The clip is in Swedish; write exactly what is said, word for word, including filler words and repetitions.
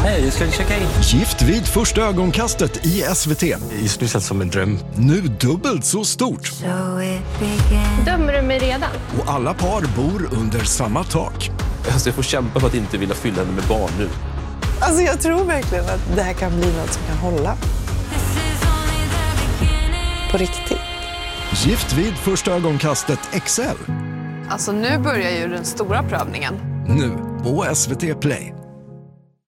Nej, vi ska checka in. Gift vid första ögonkastet i S V T. Just nu känns som en dröm. Nu dubbelt så stort. Dömer du mig redan? Och alla par bor under samma tak. Alltså, jag får kämpa för att inte vilja fylla henne med barn nu. Alltså jag tror verkligen att det här kan bli något som kan hålla. På riktigt. Gift vid första ögonkastet X L. Alltså nu börjar ju den stora prövningen. Nu på S V T Play.